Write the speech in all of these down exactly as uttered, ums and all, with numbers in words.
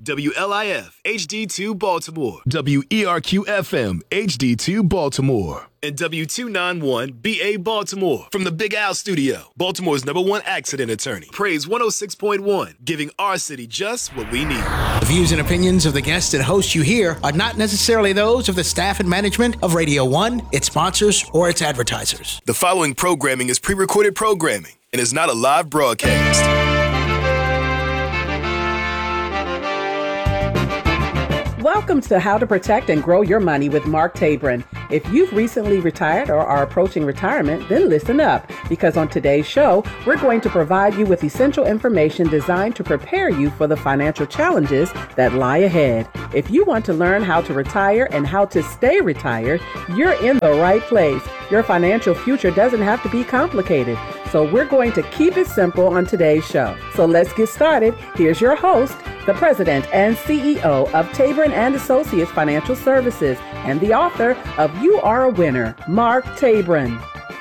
W L I F H D two Baltimore, W E R Q F M H D two Baltimore, and W two ninety-one B A Baltimore. From the Big Al Studio, Baltimore's number one accident attorney. Praise one oh six point one, giving our city just what we need. The views and opinions of the guests and hosts you hear are not necessarily those of the staff and management of Radio One, its sponsors, or its advertisers. The following programming is pre-recorded programming and is not a live broadcast. Welcome to How to Protect and Grow Your Money with Mark Tabron. If you've recently retired or are approaching retirement, then listen up, because on today's show, we're going to provide you with essential information designed to prepare you for the financial challenges that lie ahead. If you want to learn how to retire and how to stay retired, you're in the right place. Your financial future doesn't have to be complicated, so we're going to keep it simple on today's show. So let's get started. Here's your host, the president and C E O of Tabron and Associates Financial Services, and the author of You Are a Winner, Mark Tabron.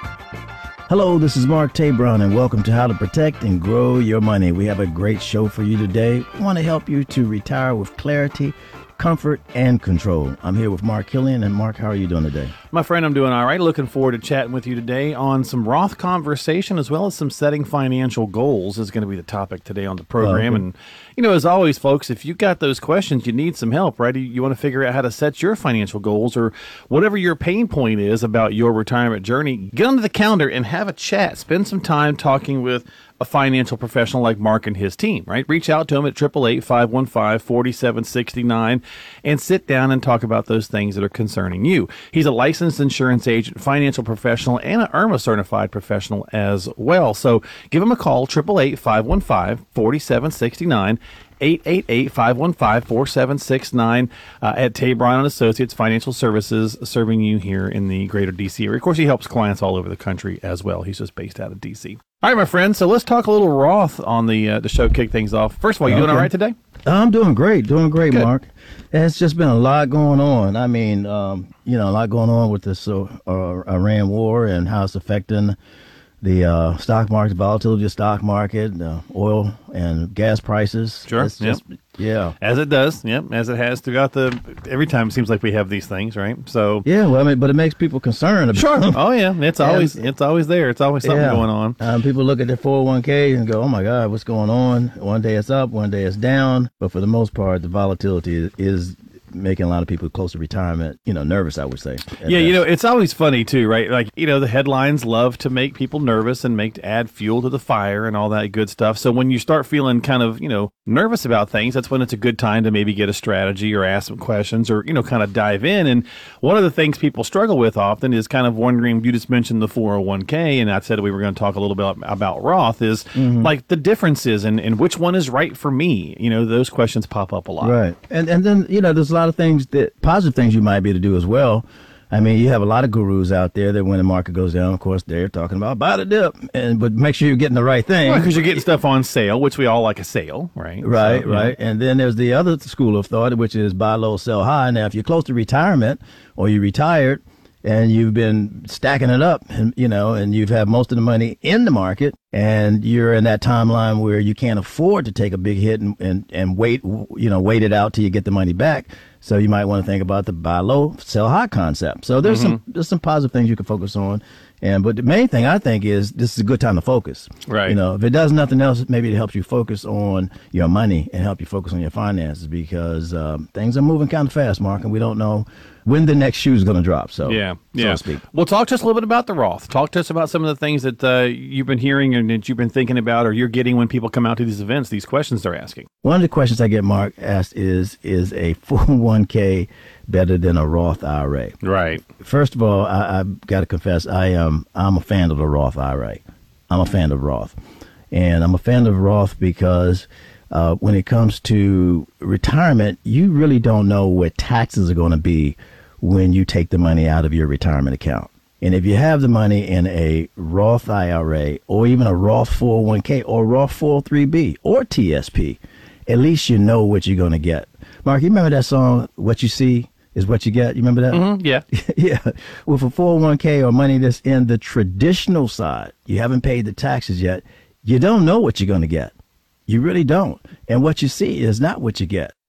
Hello, this is Mark Tabron, and welcome to How to Protect and Grow Your Money. We have a great show for you today. We want to help you to retire with clarity, comfort, and control. I'm here with Mark Killian. And Mark, how are you doing today? My friend, I'm doing all right. Looking forward to chatting with you today on some Roth conversation, as well as some setting financial goals is going to be the topic today on the program. Okay. And, you know, as always, folks, if you've got those questions, you need some help, right? You want to figure out how to set your financial goals or whatever your pain point is about your retirement journey. Get onto the calendar and have a chat. Spend some time talking with a financial professional like Mark and his team, right? Reach out to him at eight eight eight, five one five, four seven six nine and sit down and talk about those things that are concerning you. He's a licensed insurance agent, financial professional, and an IRMA certified professional as well. So give him a call, eight eight eight, five one five, four seven six nine, eight eight eight, five one five, four seven six nine uh, at Tabron and Associates Financial Services, serving you here in the greater D C area. Of course, he helps clients all over the country as well. He's just based out of D C. All right, my friend. So let's talk a little Roth on the uh, the show. Kick things off. First of all, you okay. doing all right today? I'm doing great. Doing great, Good. Mark. It's just been a lot going on. I mean, um, you know, a lot going on with this uh, uh, Iran war and how it's affecting the uh, stock market, volatility of the stock market, uh, oil and gas prices. Sure. It's just, yep. Yeah. As it does. Yep. As it has throughout the, every time it seems like we have these things, right? So. Yeah. Well, I mean, but it makes people concerned about Sure. Oh, yeah. It's always, and, it's always there. It's always something yeah. going on. Um, people look at their four oh one k and go, oh my God, what's going on? One day it's up, one day it's down. But for the most part, the volatility is making a lot of people close to retirement, you know, nervous, I would say. Yeah, you know, it's always funny too, right? Like, you know, the headlines love to make people nervous and make to add fuel to the fire and all that good stuff. So when you start feeling kind of, you know, nervous about things, that's when it's a good time to maybe get a strategy or ask some questions or, you know, kind of dive in. And one of the things people struggle with often is kind of wondering, you just mentioned the four oh one k, and I said we were going to talk a little bit about Roth, is mm-hmm. like the differences and, and which one is right for me. You know, those questions pop up a lot. Right. And, and then, you know, there's a lot of things that positive things you might be able to do as well. I mean, you have a lot of gurus out there that when the market goes down, of course, they're talking about buy the dip, and but make sure you're getting the right thing. Because well, you're getting stuff on sale, which we all like a sale, right? Right, so, right. Yeah. And then there's the other school of thought, which is buy low, sell high. Now, if you're close to retirement or you retired and you've been stacking it up, and you know, and you've had most of the money in the market, and you're in that timeline where you can't afford to take a big hit and, and, and wait, you know, wait it out till you get the money back. So you might want to think about the buy low, sell high concept. So there's mm-hmm. some there's some positive things you can focus on. And but the main thing I think is this is a good time to focus. Right. You know, if it does nothing else, maybe it helps you focus on your money and help you focus on your finances, because um, things are moving kind of fast, Mark, and we don't know when the next shoe is going to drop. So yeah, yeah. So to speak. Well, talk to us a little bit about the Roth. Talk to us about some of the things that uh, you've been hearing and that you've been thinking about, or you're getting when people come out to these events. These questions they're asking. One of the questions I get, Mark, asked is: Is a four oh one k better than a Roth I R A? Right. First of all, I, I've got to confess, I am I'm a fan of the Roth I R A. I'm a fan of Roth, and I'm a fan of Roth because uh, when it comes to retirement, you really don't know what taxes are going to be when you take the money out of your retirement account. And if you have the money in a Roth I R A or even a Roth four oh one k or Roth four oh three b or T S P, at least you know what you're going to get. Mark, you remember that song, What You See Is What You Get? You remember that? Mm-hmm, yeah. Yeah. With a four oh one k or money that's in the traditional side, you haven't paid the taxes yet, you don't know what you're going to get. You really don't. And what you see is not what you get.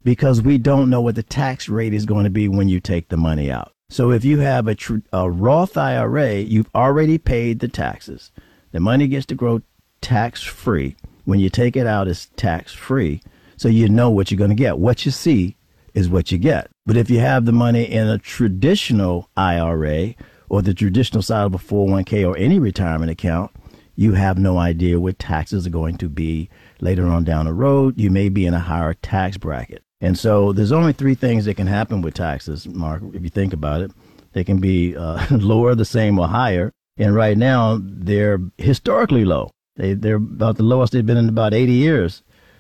because we don't know what the tax rate is going to be when you take the money out. So if you have a, tr- a Roth I R A, you've already paid the taxes. The money gets to grow tax-free. When you take it out, it's tax-free. So you know what you're going to get. What you see is what you get. But if you have the money in a traditional I R A or the traditional side of a four oh one k or any retirement account, you have no idea what taxes are going to be later on down the road. You may be in a higher tax bracket. And so there's only three things that can happen with taxes, Mark, if you think about it. They can be uh, lower, the same, or higher. And right now, they're historically low. They, they're about the lowest they've been in about eighty years.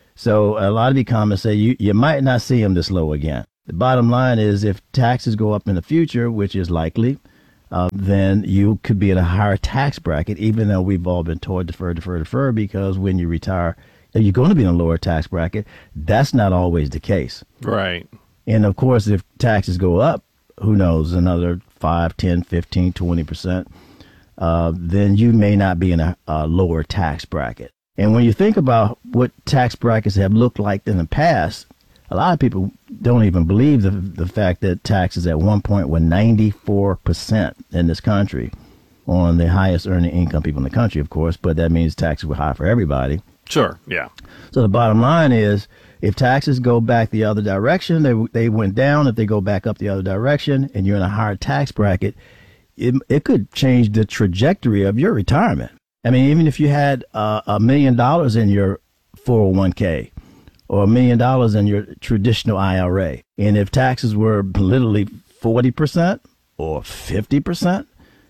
So a lot of economists say you, you might not see them this low again. The bottom line is if taxes go up in the future, which is likely, uh, then you could be in a higher tax bracket, even though we've all been told defer, defer, defer, because when you retire, you're going to be in a lower tax bracket. That's not always the case. Right. And of course, if taxes go up, who knows, another five, ten, fifteen, twenty percent, uh, then you may not be in a, a lower tax bracket. And when you think about what tax brackets have looked like in the past, a lot of people don't even believe the the fact that taxes at one point were ninety-four percent in this country on the highest earning income people in the country, of course, but that means taxes were high for everybody. Sure, yeah. So the bottom line is if taxes go back the other direction, they they went down. If they go back up the other direction and you're in a higher tax bracket, it, it could change the trajectory of your retirement. I mean, even if you had uh, a million dollars in your four oh one k or a million dollars in your traditional I R A, and if taxes were literally forty percent or fifty percent,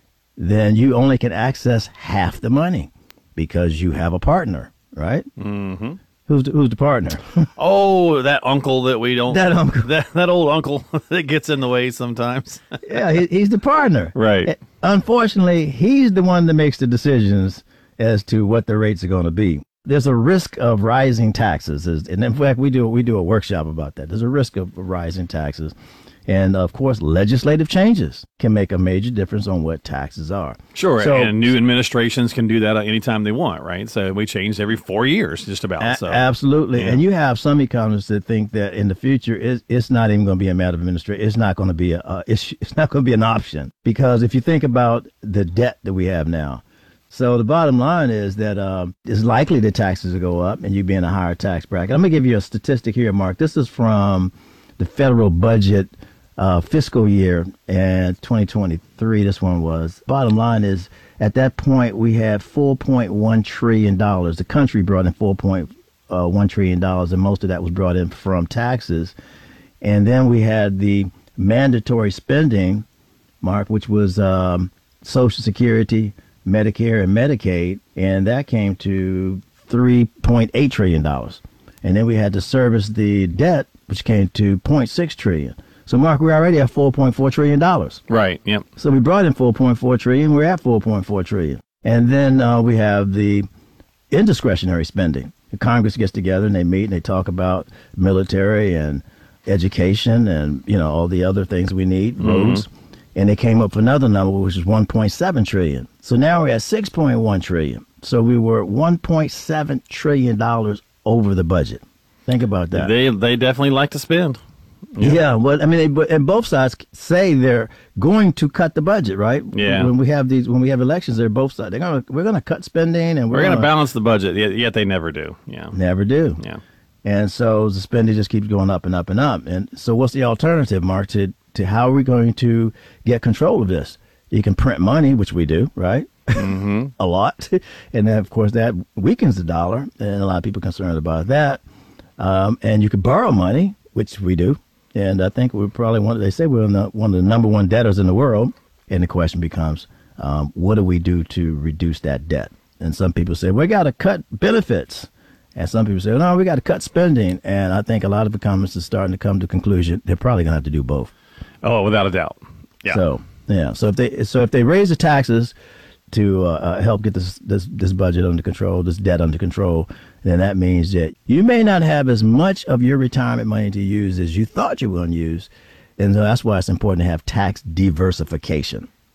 then you only can access half the money because you have a partner, right? Mm-hmm. Who's the, who's the partner? Oh, that uncle that we don't... That uncle. That, that old uncle that gets in the way sometimes. Yeah, he, he's the partner. Right. Unfortunately, he's the one that makes the decisions as to what the rates are going to be. There's a risk of rising taxes. And in fact, we do we do a workshop about that. There's a risk of rising taxes. And of course, legislative changes can make a major difference on what taxes are. Sure. So, and new administrations can do that anytime they want, right? So we change every four years, just about. A- so absolutely. Yeah. And you have some economists that think that in the future, it's, it's not even going to be a matter of administration. It's not going to be a, uh, it's, it's not going to be an option. Because if you think about the debt that we have now, so the bottom line is that uh, it's likely that taxes will go up and you'd be in a higher tax bracket. I'm going to give you a statistic here, Mark. This is from the federal budget uh, fiscal year and twenty twenty-three. This one was. Bottom line is at that point, we had four point one trillion dollars. The country brought in four point one trillion dollars, and most of that was brought in from taxes. And then we had the mandatory spending, Mark, which was um, Social Security, Medicare, and Medicaid, and that came to three point eight trillion dollars. And then we had to service the debt, which came to zero point six trillion dollars. So, Mark, we're already at four point four trillion dollars. Right, yep. So we brought in four point four trillion dollars. We're at four point four trillion dollars. And then uh, we have the indiscretionary spending. The Congress gets together and they meet and they talk about military and education and, you know, all the other things we need, Mm-hmm. roads. And they came up with another number, which is one point seven trillion dollars. So now we're at six point one trillion dollars. So we were one point seven trillion dollars over the budget. Think about that. They they definitely like to spend. Yeah, yeah well, I mean, they, and both sides say they're going to cut the budget, right? Yeah. When we have these, when we have elections, they're both sides. They're gonna, we're going to cut spending, and we're, We're going to gonna balance the budget, yet, yet they never do. Yeah. never do. Yeah. And so the spending just keeps going up and up and up. And so, what's the alternative, Mark? To to how are we going to get control of this? You can print money, which we do, right? Mm-hmm. A lot, and then of course that weakens the dollar, and a lot of people are concerned about that. Um, and you can borrow money, which we do. And I think we're probably one. They say we're the, one of the number one debtors in the world. And the question becomes, um, what do we do to reduce that debt? And some people say we got to cut benefits, and some people say no, we got to cut spending. And I think a lot of economists are starting to come to the conclusion they're probably going to have to do both. Oh, without a doubt. Yeah. So yeah. So if they so if they raise the taxes to uh, uh, help get this, this this budget under control, this debt under control, then that means that you may not have as much of your retirement money to use as you thought you were going to use. And so that's why it's important to have tax diversification.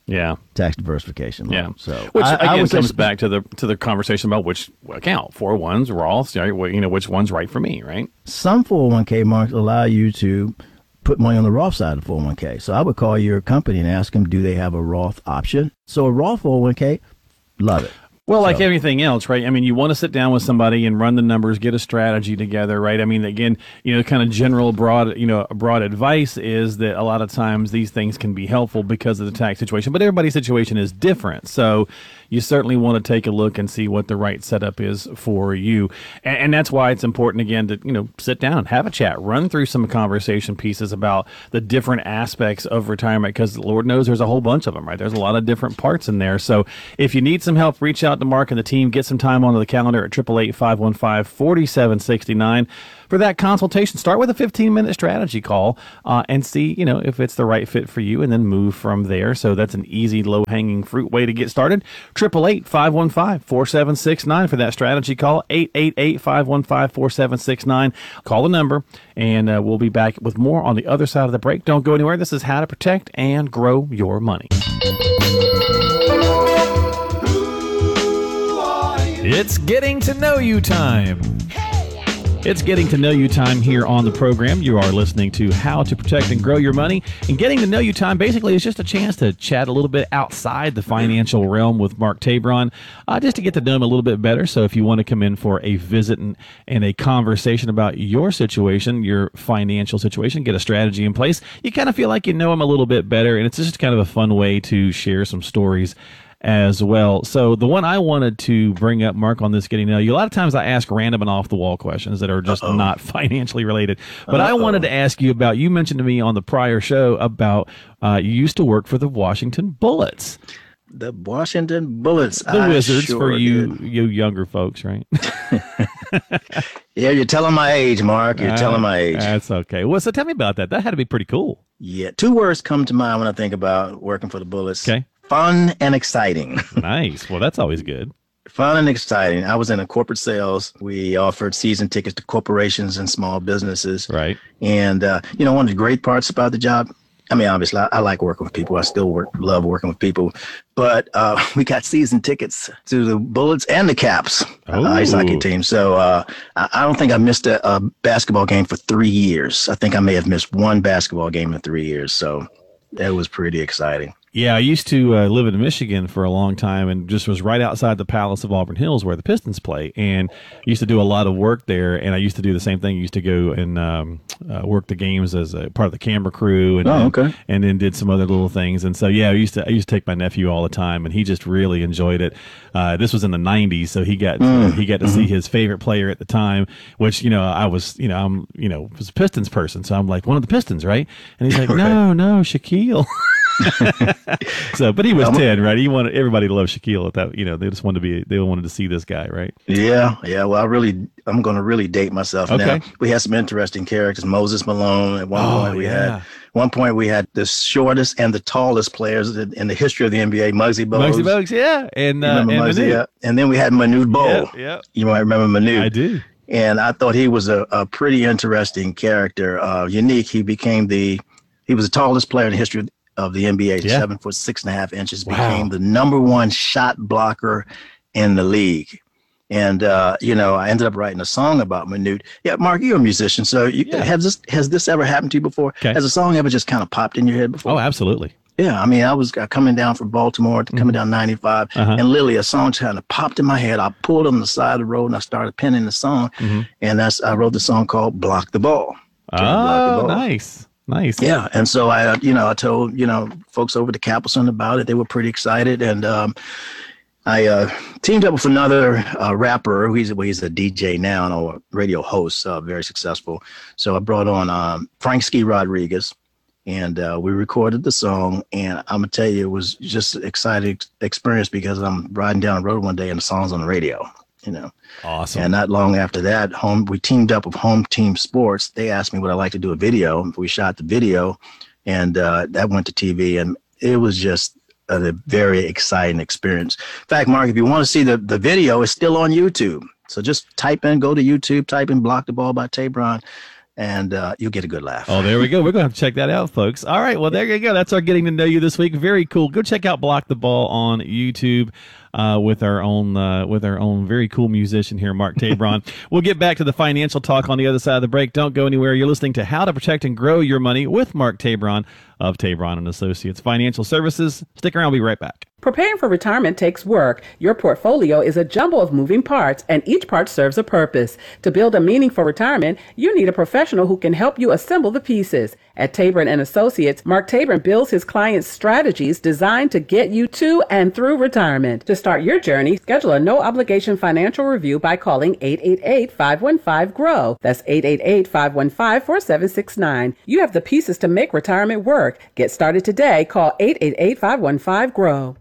Yeah. Tax diversification loan. Yeah. So which I, again I would comes say, back to the to the conversation about which account, four oh ones, Roths, you know, which one's right for me, right? some four oh one k marks allow you to put money on the Roth side of the four oh one k. So I would call your company and ask them, do they have a Roth option? So a Roth four oh one k, love it. Well, like So- everything else, right? I mean, you want to sit down with somebody and run the numbers, get a strategy together, right? I mean, again, you know, kind of general broad, you know, broad advice is that a lot of times these things can be helpful because of the tax situation, but everybody's situation is different. So you certainly want to take a look and see what the right setup is for you. And, and that's why it's important, again, to, you know, sit down, have a chat, run through some conversation pieces about the different aspects of retirement, because Lord knows there's a whole bunch of them, right? There's a lot of different parts in there. So if you need some help, reach out to Mark and the team, get some time onto the calendar at eight eight eight, five one five, four seven six nine for that consultation. Start with a fifteen minute strategy call uh, and see, you know, if it's the right fit for you, and then move from there. So that's an easy, low hanging fruit way to get started. eight eight eight, five one five, four seven six nine for that strategy call. eight eight eight, five one five, four seven six nine. Call the number, and uh, we'll be back with more on the other side of the break. Don't go anywhere. This is How to Protect and Grow Your Money. It's getting to know you time. It's getting to know you time here on the program. You are listening to How to Protect and Grow Your Money. And getting to know you time basically is just a chance to chat a little bit outside the financial realm with Mark Tabron, uh, just to get to know him a little bit better. So if you want to come in for a visit and, and a conversation about your situation, your financial situation, get a strategy in place, you kind of feel like you know him a little bit better. And it's just kind of a fun way to share some stories as well. So the one I wanted to bring up, Mark, on this getting to know you, a lot of times I ask random and off the wall questions that are just Uh-oh. not financially related. But Uh-oh. I wanted to ask you about, you mentioned to me on the prior show about uh, you used to work for the Washington Bullets. The Washington Bullets. The I Wizards sure for you, did. you younger folks, right? Yeah, you're telling my age, Mark. You're uh, telling my age. That's okay. Well, so tell me about that. That had to be pretty cool. Yeah. Two words come to mind when I think about working for the Bullets. Okay. Fun and exciting. Nice. Well, that's always good. Fun and exciting. I was in a corporate sales. We offered season tickets to corporations and small businesses. Right. And, uh, you know, one of the great parts about the job, I mean, obviously, I, I like working with people. I still work, love working with people. But uh, we got season tickets to the Bullets and the Caps uh, ice hockey team. So uh, I, I don't think I missed a, a basketball game for three years. I think I may have missed one basketball game in three years. So that was pretty exciting. Yeah, I used to uh, live in Michigan for a long time, and just was right outside the Palace of Auburn Hills where the Pistons play. And I used to do a lot of work there, and I used to do the same thing. I used to go and um, uh, work the games as a part of the camera crew, and, oh, okay. and and then did some other little things. And so, yeah, I used to I used to take my nephew all the time, and he just really enjoyed it. Uh, this was in the nineties, so he got mm. he got to mm-hmm. see his favorite player at the time, which, you know, I was, you know, I'm, you know, was a Pistons person, so I'm like, one of the Pistons, right? And he's like, right. no, no, Shaquille. So, but he was ten, right? He wanted everybody to love Shaquille at that. You know, they just wanted to be, they wanted to see this guy, right? Yeah, yeah. Well, I really, I'm going to really date myself okay. now. We had some interesting characters. Moses Malone. At one oh, point, we yeah. had one point we had the shortest and the tallest players in the history of the N B A, Muggsy Bogues. Muggsy Bogues, yeah, and uh, and, Muggsy, yeah. and then we had Manute Bol. Yeah, yeah, you might remember Manute. I do. And I thought he was a, a pretty interesting character, uh, unique. He became the, he was the tallest player in the history of, of the N B A, yeah. seven foot six and a half inches, wow. became the number one shot blocker in the league. And, uh, you know, I ended up writing a song about Manute. Yeah, Mark, you're a musician. So you, yeah. has this has this ever happened to you before? Okay. Has a song ever just kind of popped in your head before? Oh, absolutely. Yeah, I mean, I was uh, coming down from Baltimore, mm-hmm. coming down ninety-five, uh-huh. and literally a song kind of popped in my head. I pulled on the side of the road and I started penning the song. Mm-hmm. And that's I wrote the song called Block the Ball. Oh, Block the Ball. Nice. Nice. Yeah. And so I, you know, I told, you know, folks over to Capelson about it. They were pretty excited. And um, I uh, teamed up with another uh, rapper. He's, well, he's a D J now and a radio host, uh, very successful. So I brought on um, Frank Ski Rodriguez. And uh, we recorded the song, and I'm gonna tell you, it was just an exciting experience because I'm riding down the road one day and the song's on the radio, you know. Awesome. And not long after that, home we teamed up with Home Team Sports. They asked me would I like to do a video. We shot the video, and uh, that went to T V, and it was just a, a very exciting experience. In fact, Mark, if you want to see the the video, it's still on YouTube. So just type in, go to YouTube, type in "Block the Ball" by Tabron. and uh, you'll get a good laugh. Oh, there we go. We're going to have to check that out, folks. All right. Well, there you go. That's our getting to know you this week. Very cool. Go check out Block the Ball on YouTube. Uh, with our own uh, with our own very cool musician here, Mark Tabron. We'll get back to the financial talk on the other side of the break. Don't go anywhere. You're listening to How to Protect and Grow Your Money with Mark Tabron of Tabron and Associates Financial Services. Stick around. We'll be right back. Preparing for retirement takes work. Your portfolio is a jumble of moving parts, and each part serves a purpose. To build a meaningful retirement, you need a professional who can help you assemble the pieces. At Tabron and Associates, Mark Tabron builds his clients' strategies designed to get you to and through retirement. To start your journey, schedule a no-obligation financial review by calling eight eight eight, five one five, G R O W. That's eight eight eight, five one five, four seven six nine. You have the pieces to make retirement work. Get started today. Call eight eight eight, five one five, G R O W.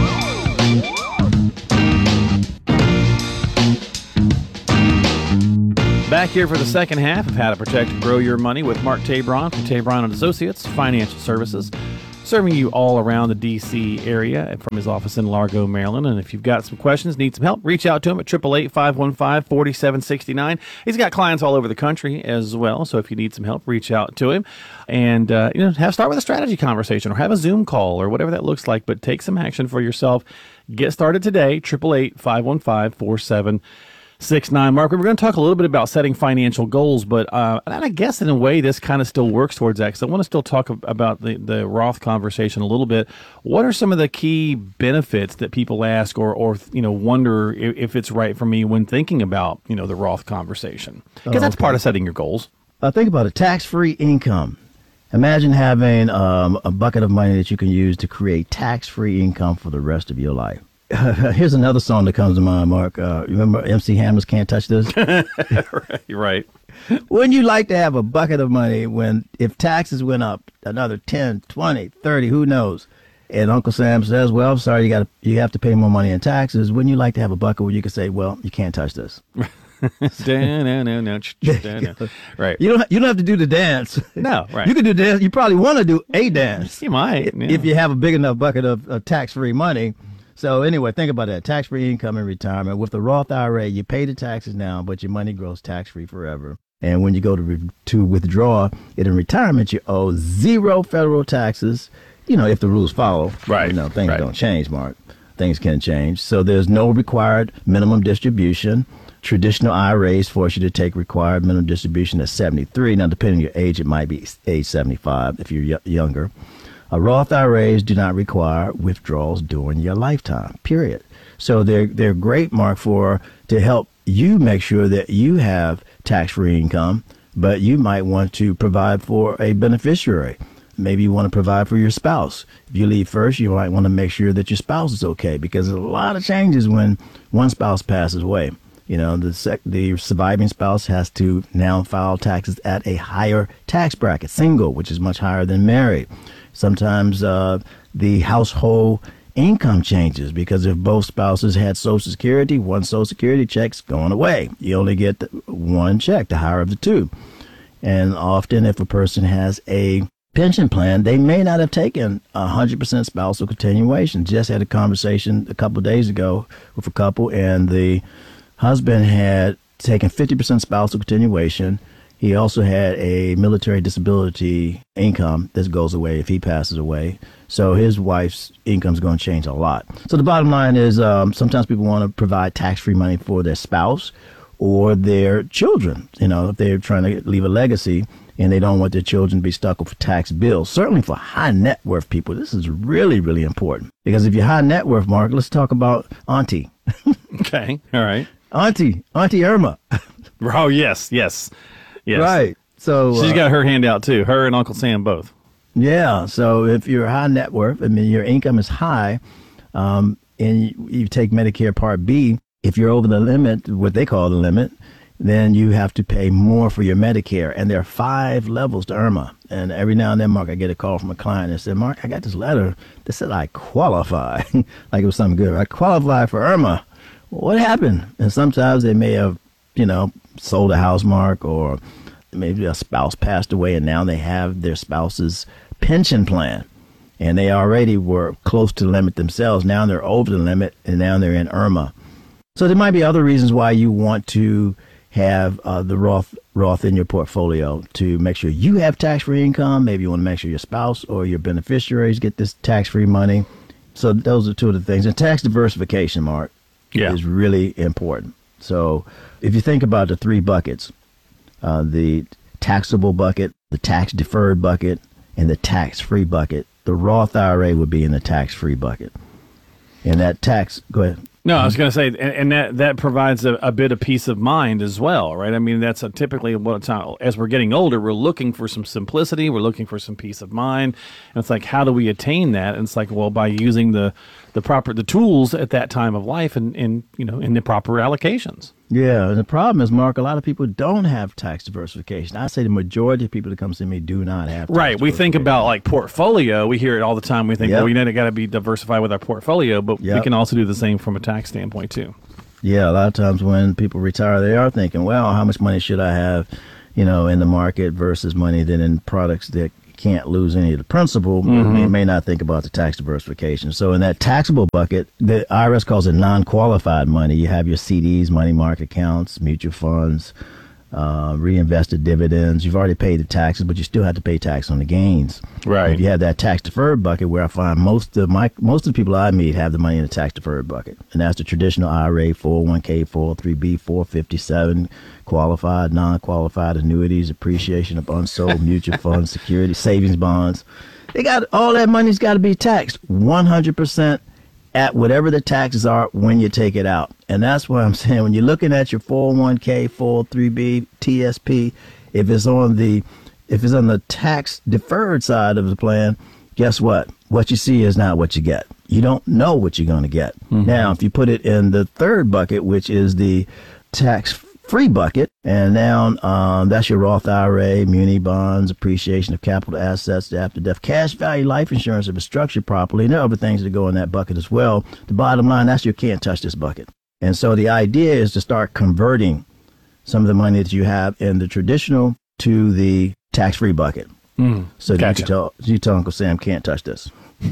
Back here for the second half of How to Protect and Grow Your Money with Mark Tabron from Tabron and Associates Financial Services, serving you all around the D C area from his office in Largo, Maryland. And if you've got some questions, need some help, reach out to him at eight eight eight, five one five, four seven six nine. He's got clients all over the country as well, so if you need some help, reach out to him. And uh, you know, have start with a strategy conversation or have a Zoom call or whatever that looks like, but take some action for yourself. Get started today, eight eight eight, five one five, four seven six nine. Mark, we're going to talk a little bit about setting financial goals, but uh, and I guess in a way this kind of still works towards that, because I want to still talk about the, the Roth conversation a little bit. What are some of the key benefits that people ask or, or you know, wonder if, if it's right for me when thinking about, you know, the Roth conversation? Because oh, that's okay. part of setting your goals. Uh, think about it. Tax-free income. Imagine having um, a bucket of money that you can use to create tax-free income for the rest of your life. Here's another song that comes to mind, Mark. Uh, remember M C Hammer's Can't Touch This? right, right. Wouldn't you like to have a bucket of money when, if taxes went up another ten, twenty, thirty, who knows? And Uncle Sam says, well, I'm sorry, you got you have to pay more money in taxes. Wouldn't you like to have a bucket where you could say, well, you can't touch this? Right. You don't you don't have to do the dance. No, right. You can do the dance. You probably want to do a dance. You might. Yeah. If you have a big enough bucket of, of tax-free money. So anyway, think about that. Tax-free income in retirement. With the Roth I R A, you pay the taxes now, but your money grows tax-free forever. And when you go to re- to withdraw it in retirement, you owe zero federal taxes, you know, if the rules follow. Right. You know, things right. don't change, Mark. Things can change. So there's no required minimum distribution. Traditional I R As force you to take required minimum distribution at seventy-three. Now, depending on your age, it might be age seventy-five if you're y- younger. Uh, Roth I R As do not require withdrawals during your lifetime, period. So they're they're great, Mark, for to help you make sure that you have tax-free income, but you might want to provide for a beneficiary. Maybe you want to provide for your spouse. If you leave first, you might want to make sure that your spouse is okay, because there's a lot of changes when one spouse passes away. You know, the sec- the surviving spouse has to now file taxes at a higher tax bracket, single, which is much higher than married. Sometimes uh, the household income changes, because if both spouses had Social Security, one Social Security check's going away. You only get the one check, the higher of the two. And often if a person has a pension plan, they may not have taken one hundred percent spousal continuation. Just had a conversation a couple of days ago with a couple, and the husband had taken fifty percent spousal continuation. He also had a military disability income that goes away if he passes away. So his wife's income is going to change a lot. So the bottom line is um, sometimes people want to provide tax-free money for their spouse or their children. You know, if they're trying to leave a legacy and they don't want their children to be stuck with tax bills. Certainly for high net worth people, this is really, really important. Because if you're high net worth, Mark, let's talk about Auntie. Okay. All right. Auntie, Auntie Irma. Oh, yes, yes. Yes. Right. So she's uh, got her hand out too. Her and Uncle Sam both. Yeah. So if you're high net worth, I mean, your income is high, um, and you, you take Medicare Part B, if you're over the limit, what they call the limit, then you have to pay more for your Medicare. And there are five levels to IRMA. And every now and then, Mark, I get a call from a client that said, Mark, I got this letter that said I qualify. Like it was something good. I qualify for IRMA. What happened? And sometimes they may have, you know, sold a house, Mark, or maybe a spouse passed away and now they have their spouse's pension plan. And they already were close to the limit themselves. Now they're over the limit and now they're in IRMA. So there might be other reasons why you want to have uh, the Roth Roth in your portfolio to make sure you have tax-free income. Maybe you want to make sure your spouse or your beneficiaries get this tax-free money. So those are two of the things. And tax diversification, Mark, yeah. is really important. So if you think about the three buckets, uh, the taxable bucket, the tax-deferred bucket, and the tax-free bucket, the Roth I R A would be in the tax-free bucket. And that tax, go ahead. No, I was going to say, and, and that, that provides a, a bit of peace of mind as well, right? I mean, that's a, typically what it's, as we're getting older, we're looking for some simplicity, we're looking for some peace of mind, and it's like, how do we attain that? And it's like, well, by using the the proper the tools at that time of life, and, and you know, in the proper allocations. Yeah, and the problem is, Mark, a lot of people don't have tax diversification. I say the majority of people that come see me do not have tax Right. We think about like portfolio. We hear it all the time. We think, Yep. well, we know got to be diversified with our portfolio, but we Yep. can also do the same from a tax standpoint too. Yeah, a lot of times when people retire, they are thinking, well, how much money should I have, you know, in the market versus money that in products that can't lose any of the principal. Mm-hmm. You may not think about the tax diversification. So in that taxable bucket, the I R S calls it non-qualified money. You have your C Ds, money market accounts, mutual funds, uh, reinvested dividends. You've already paid the taxes, but you still have to pay tax on the gains. Right. If you have that tax deferred bucket, where I find most of my most of the people I meet have the money in the tax deferred bucket, and that's the traditional I R A, four oh one k, four oh three b, four fifty-seven, qualified, non-qualified annuities, appreciation of unsold mutual funds, security, savings bonds. They got all that money's got to be taxed one hundred percent at whatever the taxes are when you take it out. And that's what I'm saying. When you're looking at your four oh one k, four oh three b, T S P, if it's on the if it's on the tax deferred side of the plan, guess what? What you see is not what you get. You don't know what you're going to get. Mm-hmm. Now, if you put it in the third bucket, which is the tax free bucket, and now um, that's your Roth I R A, muni bonds, appreciation of capital assets after death, cash value life insurance if it's structured properly, and there are other things that go in that bucket as well. The bottom line, that's your can't touch this bucket. And so the idea is to start converting some of the money that you have in the traditional to the tax-free bucket. Mm, so that gotcha. you, can tell, you tell Uncle Sam can't touch this.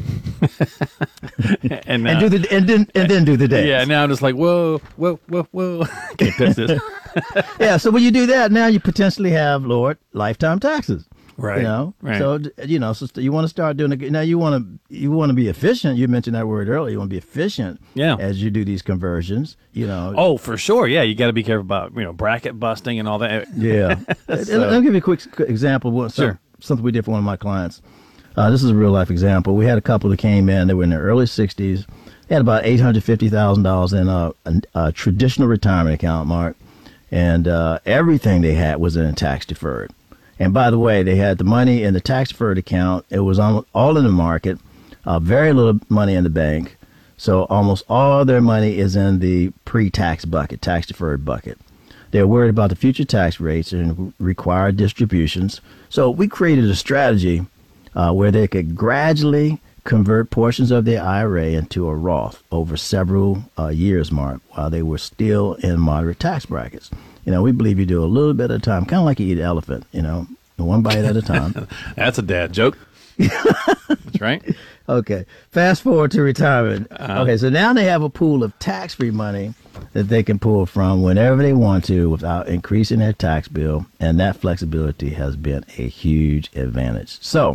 and, uh, and do the and then and then do the dance. Yeah, now I'm just like, whoa, whoa, whoa, whoa. Can't touch this. Yeah, so when you do that, now you potentially have, Lord, lifetime taxes. Right. You know, right. so you know, so you want to start doing it now. You want to you want to be efficient. You mentioned that word earlier. You want to be efficient. Yeah. As you do these conversions, you know. Oh, for sure. Yeah, you got to be careful about you know bracket busting and all that. Yeah. So, Let me give you a quick example of what, sure. something we did for one of my clients. Uh, this is a real life example. We had a couple that came in. They were in their early sixties. They had about eight hundred fifty thousand dollars in a, a, a traditional retirement account, Mark, and uh, everything they had was in a tax deferred. And by the way, they had the money in the tax deferred account. It was on, all in the market, uh, very little money in the bank. So almost all their money is in the pre-tax bucket, tax deferred bucket. They're worried about the future tax rates and required distributions. So we created a strategy uh, where they could gradually convert portions of their I R A into a Roth over several uh, years, Mark, while they were still in moderate tax brackets. You know, we believe you do a little bit at a time, kind of like you eat an elephant, you know, one bite at a time. That's a dad joke. That's right. Okay. Fast forward to retirement. Uh-huh. Okay, so now they have a pool of tax-free money that they can pull from whenever they want to without increasing their tax bill, and that flexibility has been a huge advantage. So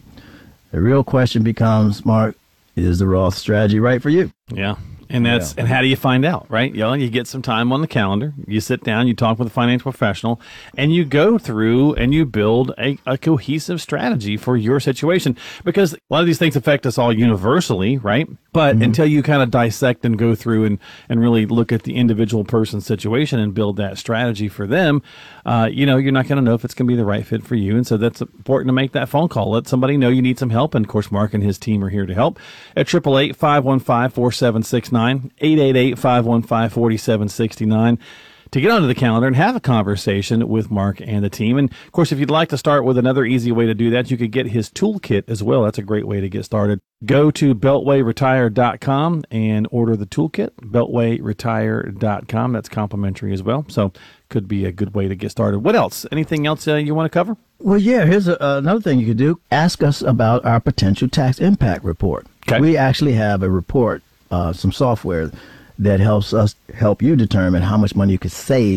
the real question becomes, Mark, is the Roth strategy right for you? Yeah. And that's Yeah. and how do you find out, right? You know, you get some time on the calendar, you sit down, you talk with a financial professional, and you go through and you build a, a cohesive strategy for your situation. Because a lot of these things affect us all universally, right? But mm-hmm. until you kind of dissect and go through and, and really look at the individual person's situation and build that strategy for them, uh, you know, you're not going to know if it's going to be the right fit for you. And so that's important to make that phone call. Let somebody know you need some help. And of course, Mark and his team are here to help at eight eight eight, five one five, four seven six nine, eight eight eight, five one five, four seven six nine. To get onto the calendar and have a conversation with Mark and the team. And of course, if you'd like to start with another easy way to do that, you could get his toolkit as well. That's a great way to get started. Go to beltway retire dot com and order the toolkit, beltway retire dot com. That's complimentary as well. So could be a good way to get started. What else? Anything else uh, you want to cover? Well, yeah, here's a, another thing you could do. Ask us about our potential tax impact report. Okay. We actually have a report, uh, some software that helps us help you determine how much money you could save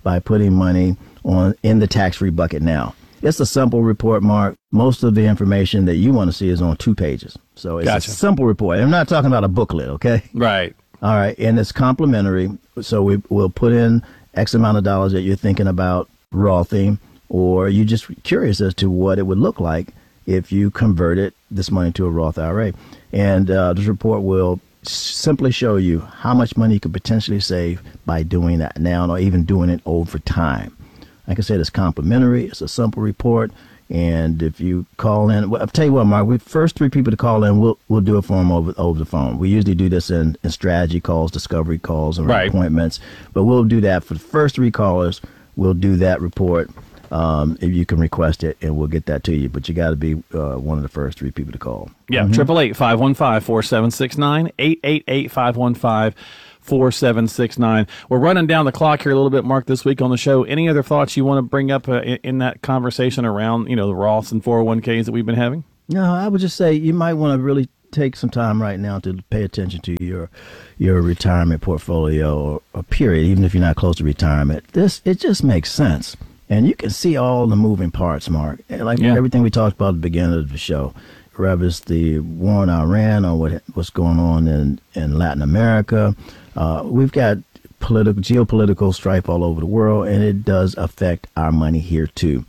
by putting money on in the tax-free bucket now. It's a simple report, Mark. Most of the information that you want to see is on two pages. So it's Gotcha. a simple report. I'm not talking about a booklet, okay? Right. All right. And it's complimentary. So we, we'll put in X amount of dollars that you're thinking about Rothing, or you're just curious as to what it would look like if you converted this money to a Roth I R A. And uh, this report will simply show you how much money you could potentially save by doing that now, or even doing it over time. Like I said, it's complimentary. It's a simple report. And if you call in, well, I'll tell you what, Mark, we first three people to call in, we'll we'll do it for them over over the phone. We usually do this in, in strategy calls, discovery calls, and right. appointments. But we'll do that for the first three callers. We'll do that report um, if you can request it, and we'll get that to you. But you got to be uh, one of the first three people to call. Yeah, triple eight five one five four seven six nine eight eight eight five one five. four seven six nine. We're running down the clock here a little bit, Mark, this week on the show. Any other thoughts you want to bring up uh, in, in that conversation around, you know, the Roths and four oh one k's that we've been having? No, I would just say you might want to really take some time right now to pay attention to your your retirement portfolio or, or period, even if you're not close to retirement. This, it just makes sense. And you can see all the moving parts, Mark. Like yeah. everything we talked about at the beginning of the show. Whether it's the war in Iran or what what's going on in, in Latin America. Uh, we've got political, geopolitical strife all over the world, and it does affect our money here too.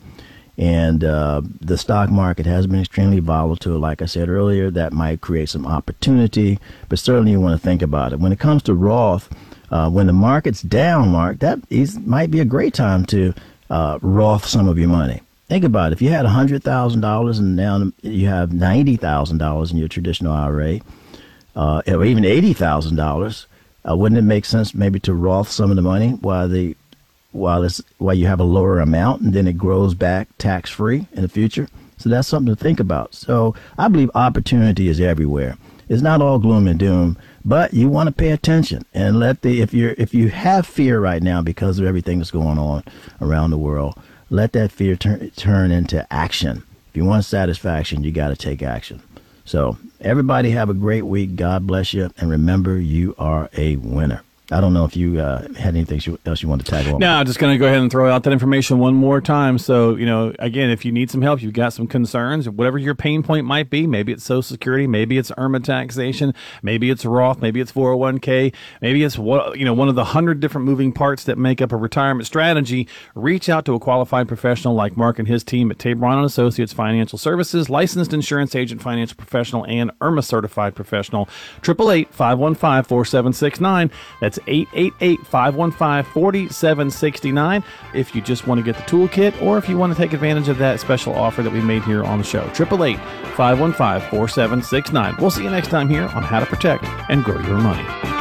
And uh, the stock market has been extremely volatile. Like I said earlier, that might create some opportunity, but certainly you want to think about it. When it comes to Roth, uh, when the market's down, Mark, that is, might be a great time to uh, Roth some of your money. Think about it. If you had one hundred thousand dollars and now you have ninety thousand dollars in your traditional I R A, uh, or even eighty thousand dollars, uh, wouldn't it make sense maybe to Roth some of the money while the while it's while you have a lower amount, and then it grows back tax free in the future? So that's something to think about. So I believe opportunity is everywhere. It's not all gloom and doom, but you want to pay attention and let the if you're if you have fear right now because of everything that's going on around the world, let that fear turn turn into action. If you want satisfaction, you got to take action. So everybody have a great week. God bless you. And remember, you are a winner. I don't know if you uh, had anything else you want to tag on. No, I'm just going to go ahead and throw out that information one more time. So, you know, again, if you need some help, you've got some concerns, whatever your pain point might be, maybe it's Social Security, maybe it's IRMAA taxation, maybe it's Roth, maybe it's four oh one k, maybe it's what you know one of the hundred different moving parts that make up a retirement strategy. Reach out to a qualified professional like Mark and his team at Tabron and Associates Financial Services, licensed insurance agent, financial professional, and IRMAA certified professional. Triple eight five one five four seven six nine. That's eight eight eight five one five four seven six nine if you just want to get the toolkit, or if you want to take advantage of that special offer that we made here on the show. Triple eight five one five four seven six nine. We'll see you next time here on How to Protect and Grow Your Money.